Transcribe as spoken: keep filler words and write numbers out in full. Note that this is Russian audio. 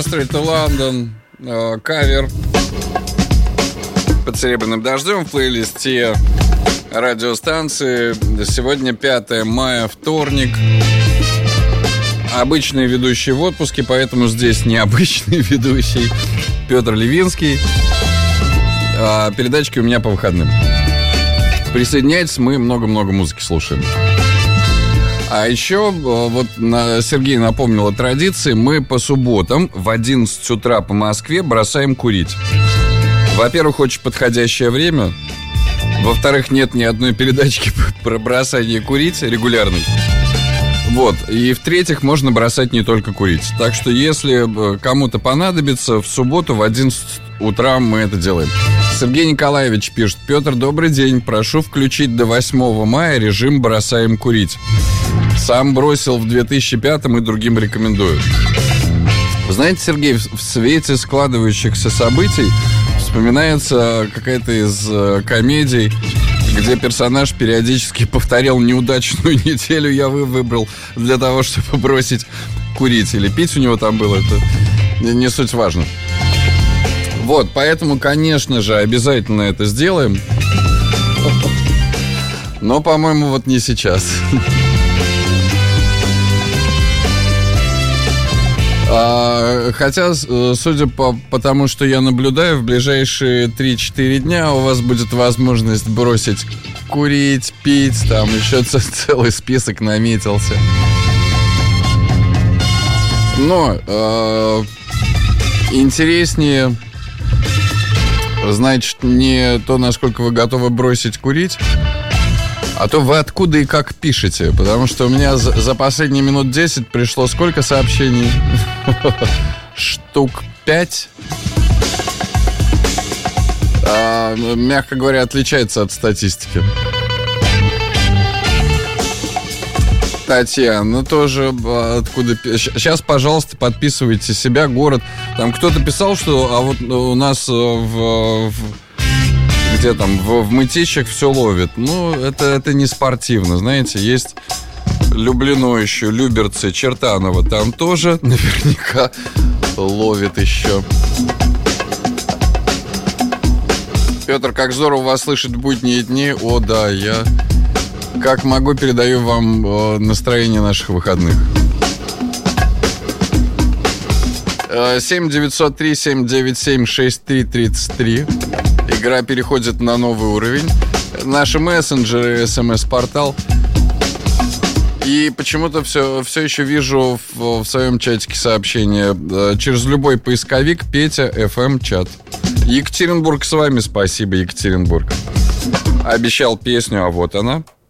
Street to London, э, кавер под серебряным дождем в плейлисте радиостанции. Сегодня пятое мая, вторник. Обычный ведущий в отпуске, поэтому здесь необычный ведущий Петр Левинский. А передачки у меня по выходным. Присоединяйтесь, мы много-много музыки слушаем. А еще вот Сергей напомнил о традиции. Мы по субботам в одиннадцать утра по Москве бросаем курить. Во-первых, очень подходящее время. Во-вторых, нет ни одной передачки про бросание курить регулярной. Вот. И в-третьих, можно бросать не только курить. Так что, если кому-то понадобится, в субботу в одиннадцать утра мы это делаем. Сергей Николаевич пишет: Петр, добрый день. Прошу включить до восьмого мая режим «Бросаем курить». Сам бросил в две тысячи пятом и другим рекомендую. Вы знаете, Сергей, в свете складывающихся событий вспоминается какая-то из комедий, где персонаж периодически повторял: неудачную неделю я выбрал для того, чтобы бросить курить. Или пить у него там было, это не, не суть важно. Вот, поэтому, конечно же, обязательно это сделаем. Но, по-моему, вот не сейчас. А, хотя, судя по, по тому, что я наблюдаю, в ближайшие три-четыре дня у вас будет возможность бросить курить, пить, там еще целый список наметился. Но э, интереснее, значит, не то, насколько вы готовы бросить курить, а то вы откуда и как пишете. Потому что у меня за, за последние минут десять пришло сколько сообщений? Штук пять. А, мягко говоря, отличается от статистики. Татьяна тоже откуда... Сейчас, пожалуйста, подписывайте себя, город. Там кто-то писал, что а вот у нас в... в... где там, в, в Мытищах все ловит. Ну, это, это не спортивно, знаете. Есть Люблино еще, Люберцы, Чертаново. Там тоже наверняка ловит еще. Петр, как здорово вас слышать в будние дни. О, да, я, как могу, передаю вам о, настроение наших выходных. семь девятьсот три семь девять семь шесть три тридцать три. Игра переходит на новый уровень. Наши мессенджеры, смс-портал. И почему-то все, все еще вижу в, в своем чатике сообщение. Через любой поисковик Петя эф эм чат. Екатеринбург с вами. Спасибо, Екатеринбург. Обещал песню, а вот она.